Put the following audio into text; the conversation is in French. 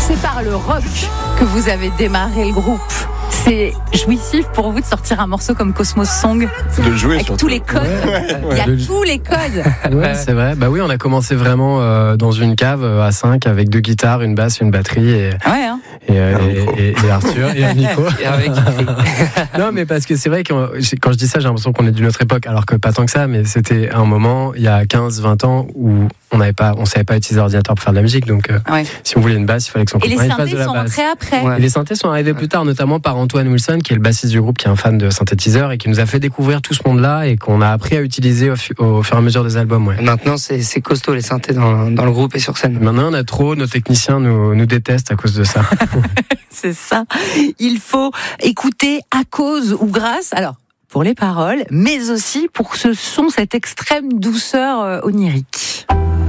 C'est par le rock que vous avez démarré le groupe. C'est jouissif pour vous de sortir un morceau comme Cosmos Song de le jouer avec surtout. tous les codes. Il y a tous les codes. Ouais, c'est vrai. Bah oui, on a commencé vraiment dans une cave à 5 avec 2 guitares, une basse, une batterie et Arthur et un micro. Non, mais parce que c'est vrai que quand je dis ça, j'ai l'impression qu'on est d'une autre époque, alors que pas tant que ça, mais c'était un moment, il y a 15-20 ans, où on savait pas utiliser l'ordinateur pour faire de la musique, donc si on voulait une basse, il fallait que son copain fasse de la basse. Et les synthés sont rentrés après. Ouais. Et les synthés sont arrivés plus tard, notamment par Antoine Wilson, qui est le bassiste du groupe, qui est un fan de synthétiseurs et qui nous a fait découvrir tout ce monde-là et qu'on a appris à utiliser au fur et à mesure des albums. Ouais. Maintenant, c'est costaud les synthés dans le groupe et sur scène. Maintenant, on a trop, nos techniciens nous détestent à cause de ça. C'est ça. Il faut écouter à cause ou grâce, alors pour les paroles, mais aussi pour ce son, cette extrême douceur onirique.